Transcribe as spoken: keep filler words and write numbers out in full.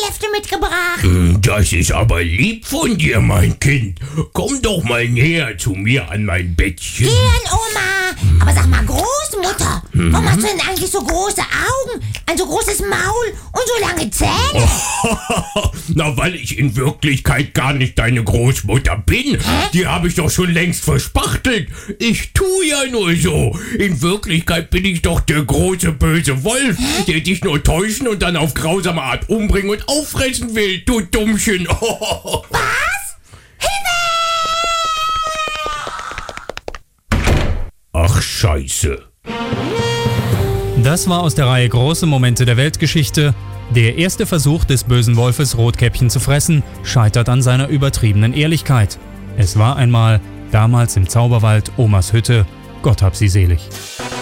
Säfte mitgebracht. Das ist aber lieb von dir, mein Kind. Komm doch mal näher zu mir an mein Bettchen. Gern, Oma. Aber sag mal, Großmutter, warum hast du denn eigentlich so große Augen, ein so großes Maul und so lange Zähne? Na, weil ich in Wirklichkeit gar nicht deine Großmutter bin. Hä? Die habe ich doch schon längst verspachtelt. Ich tu ja nur so. In Wirklichkeit bin ich doch der große böse Wolf, der dich nur täuschen und dann auf grausame Art umbringen und auffressen will, du Dummchen. Was? Ach, Scheiße. Das war aus der Reihe Große Momente der Weltgeschichte. Der erste Versuch des bösen Wolfes, Rotkäppchen zu fressen, scheitert an seiner übertriebenen Ehrlichkeit. Es war einmal, damals im Zauberwald, Omas Hütte. Gott hab sie selig.